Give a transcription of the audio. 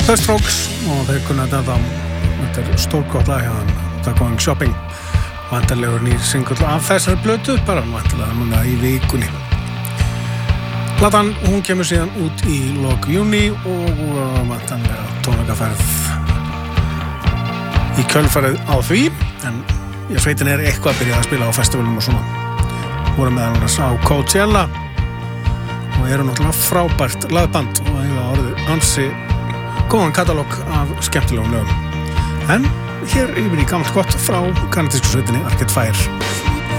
The Strokes og þeir kunna þetta stórgott lag hjá þeim, The Going Shopping, vantarlegur nýr singull af þessari blötu, bara vantarlega núna í vikunni. Platan, hún kemur síðan út í lok júní og vantarlega tónleikaferð í kjölfarið á því, en sveitin eitthvað að byrja að spila á festivalum og svona. Voru meðal annars á Coachella og eru náttúrulega frábært lagband og eiga orðið ansi góðan katalóg af skemmtilegum lögum. En hér yfir í gamalt gott frá kanadísku sveitinni Arcade Fire.